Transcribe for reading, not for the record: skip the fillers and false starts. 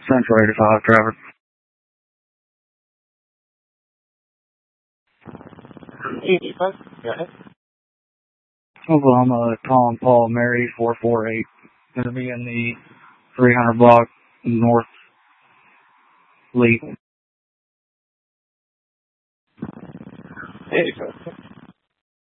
Central 85 traffic. Go ahead. Oklahoma, Tom, Paul, Mary, 448. Going to be in the 300 block north Lee. 85.